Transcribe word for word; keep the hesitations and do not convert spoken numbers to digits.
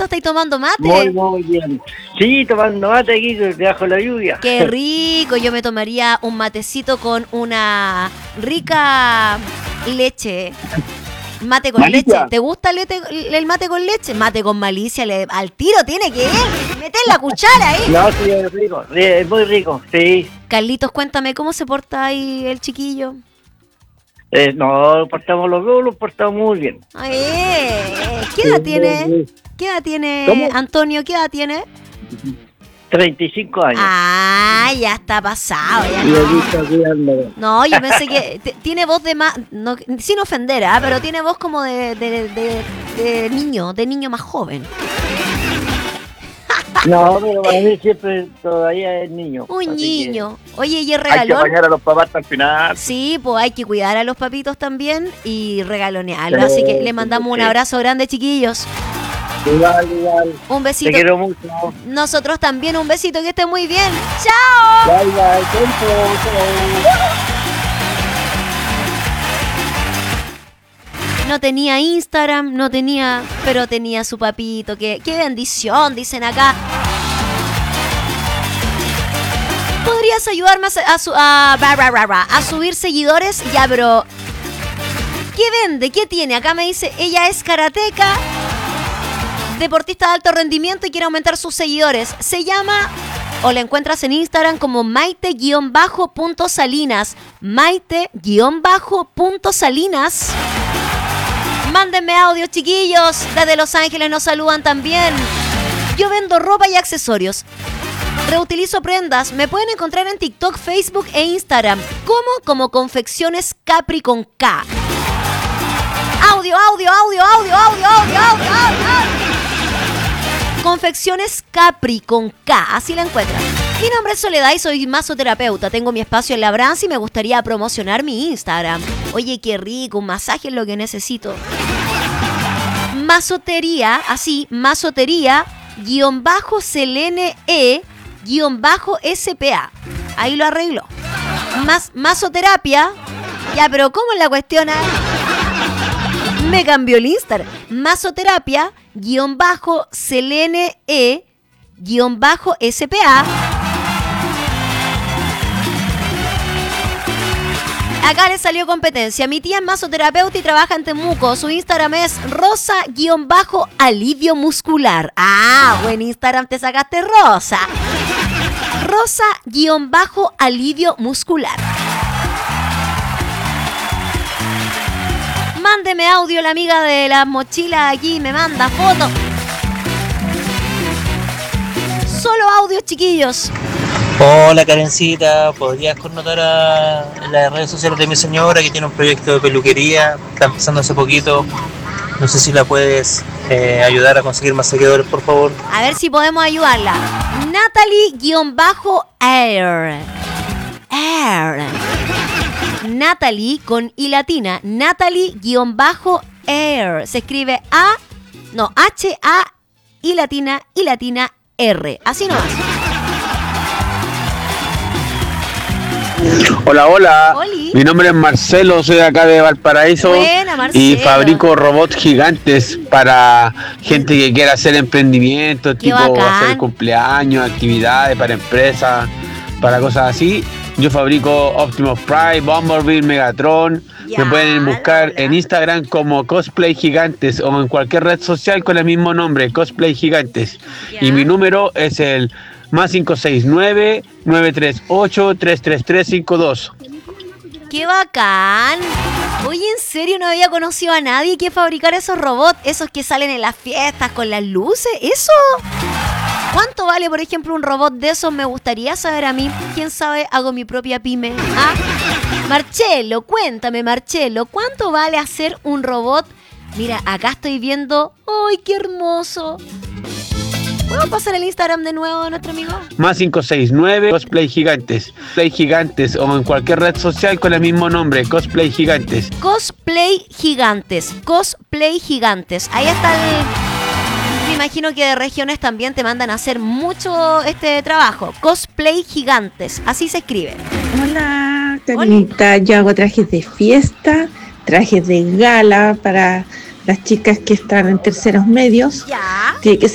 ¿Estáis tomando mate? Muy, muy bien. Sí, tomando mate aquí debajo de la lluvia. Qué rico, yo me tomaría un matecito con una rica leche. Mate con Malicia. leche. ¿Te gusta el, lete- el mate con leche? Mate con malicia, le- al tiro tiene que ir. Meter la cuchara ahí. No, sí, es rico, es muy rico, sí. Carlitos, cuéntame, ¿cómo se porta ahí el chiquillo? Eh, no, portamos los dos, los portamos muy bien. Ay, eh, ¿qué edad tiene? ¿Qué edad tiene ¿Cómo? Antonio? ¿Qué edad tiene? treinta y cinco años. Ah, ya está pasado. Ya Y no. aquí está cuidando. No, yo pensé que t- tiene voz de más, no, sin ofender, ¿ah? Pero tiene voz como de, de, de, de niño, de niño más joven. No, pero para mí siempre todavía es niño. Un así niño. Oye, ¿y el Hay que regalón? apañar a los papás hasta el final. Sí, pues hay que cuidar a los papitos también y regalonearlo. Sí, Así que le mandamos un sí. abrazo grande, chiquillos. que igual, igual. Un Te besito. quiero mucho. Nosotros también un besito, que esté muy bien. ¡Chao! Bye, bye. Tiempo, chao. No tenía Instagram, no tenía, pero tenía su papito. Qué, qué bendición, dicen acá. ¿Podrías ayudarme a, su- a, su- a, ra, ra, ra, ra, a subir seguidores? Ya, pero ¿qué vende? ¿Qué tiene? Acá me dice, ella es karateca, deportista de alto rendimiento y quiere aumentar sus seguidores. Se llama, o la encuentras en Instagram como maite-salinas. Maite-salinas. Mándenme audio, chiquillos. Desde Los Ángeles nos saludan también. Yo vendo ropa y accesorios. Reutilizo prendas. Me pueden encontrar en TikTok, Facebook e Instagram. ¿Cómo? Como Confecciones Capri con K. Audio, audio, audio, audio, audio, audio, audio, audio. Confecciones Capri con K. Así la encuentran. Mi nombre es Soledad y soy masoterapeuta. Tengo mi espacio en Labranza y me gustaría promocionar mi Instagram. Oye, qué rico, un masaje es lo que necesito. Masotería, así, masotería, guión bajo Selene E, guión bajo S P A. Ahí lo arreglo. Más, masoterapia. Ya, pero ¿cómo es la cuestión? ah? Me cambió el Instagram. Masoterapia, guión bajo Selene E, guión bajo S P A. Acá le salió competencia. Mi tía es masoterapeuta y trabaja en Temuco. Su Instagram es rosa-alivio muscular. Ah, buen Instagram te sacaste, Rosa. Rosa-alivio muscular. Mándeme audio, la amiga de las mochilas aquí me manda fotos. Solo audio, chiquillos. Hola Karencita, ¿podrías connotar a las redes sociales de mi señora que tiene un proyecto de peluquería? Está empezando hace poquito. No sé si la puedes eh, ayudar a conseguir más seguidores, por favor. A ver si podemos ayudarla. Natalie-Air. Air. Natalie con I latina. Natalie-Air. Se escribe A, no, H A I latina, I latina R. Así nomás. Hola, hola. Oli. Mi nombre es Marcelo, soy de acá de Valparaíso. Buena, Marcelo. Y fabrico robots gigantes para gente que quiera hacer emprendimientos, Qué tipo bacán. hacer cumpleaños, actividades para empresas, para cosas así. Yo fabrico Optimus Prime, Bumblebee, Megatron. Ya, Me pueden buscar hola. en Instagram como Cosplay Gigantes o en cualquier red social con el mismo nombre, Cosplay Gigantes. Ya. Y mi número es el más cinco seis nueve, nueve tres ocho, tres tres tres cinco dos. ¡Qué bacán! Oye, en serio no había conocido a nadie que fabricara esos robots, esos que salen en las fiestas con las luces. ¿Eso? ¿Cuánto vale, por ejemplo, un robot de esos? Me gustaría saber a mí. ¿Quién sabe? Hago mi propia pyme. ¿Ah? Marcelo, cuéntame, Marcelo, ¿cuánto vale hacer un robot? Mira, acá estoy viendo... ¡Ay, qué hermoso! ¿Puedo pasar el Instagram de nuevo a nuestro amigo? Más cinco seis nueve, Cosplay Gigantes. Cosplay Gigantes o en cualquier red social con el mismo nombre, Cosplay Gigantes. Cosplay Gigantes. Cosplay Gigantes. Ahí está el... Me imagino que de regiones también te mandan a hacer mucho este trabajo. Cosplay Gigantes. Así se escribe. Hola, Carlita. Yo hago trajes de fiesta, trajes de gala para las chicas que están en terceros medios. Ya. Tiene que